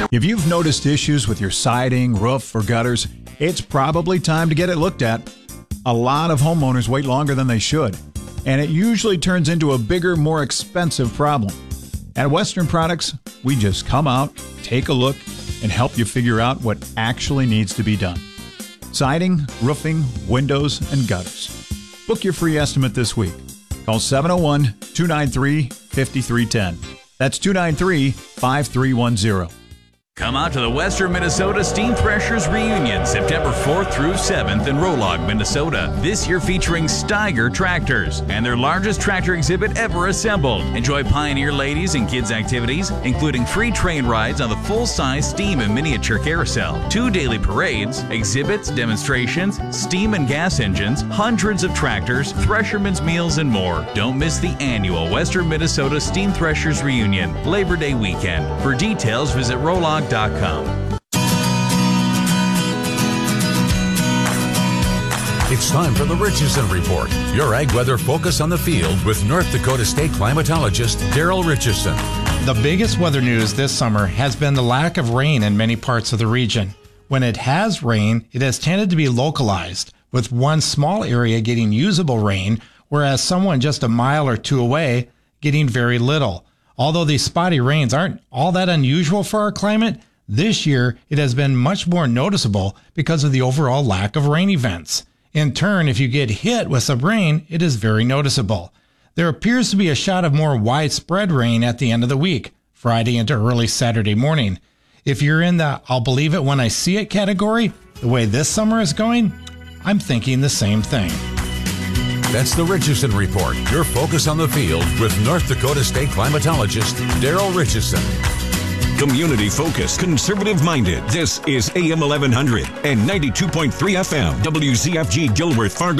If you've noticed issues with your siding, roof, or gutters, it's probably time to get it looked at. A lot of homeowners wait longer than they should, and it usually turns into a bigger, more expensive problem. At Western Products, we just come out, take a look, and help you figure out what actually needs to be done. Siding, roofing, windows, and gutters. Book your free estimate this week. Call 701-293-5310. That's 293-5310. Come out to the Western Minnesota Steam Threshers Reunion, September 4th through 7th in Rolog, Minnesota. This year featuring Steiger tractors and their largest tractor exhibit ever assembled. Enjoy Pioneer ladies and kids activities, including free train rides on the full-size steam and miniature carousel, 2 daily parades, exhibits, demonstrations, steam and gas engines, hundreds of tractors, threshermen's meals, and more. Don't miss the annual Western Minnesota Steam Threshers Reunion, Labor Day weekend. For details, visit Rolog.com. It's time for the Richardson Report, your ag weather focus on the field with North Dakota State climatologist Daryl Richardson. The biggest weather news this summer has been the lack of rain in many parts of the region. When it has rained, it has tended to be localized, with one small area getting usable rain, whereas someone just a mile or two away getting very little. Although these spotty rains aren't all that unusual for our climate, this year it has been much more noticeable because of the overall lack of rain events. In turn, if you get hit with some rain, it is very noticeable. There appears to be a shot of more widespread rain at the end of the week, Friday into early Saturday morning. If you're in the I'll believe it when I see it category, the way this summer is going, I'm thinking the same thing. That's the Richardson Report, your focus on the field with North Dakota State climatologist Daryl Richardson. Community focused, conservative minded. This is AM 1100 and 92.3 FM, WCFG Gilbert Fargo.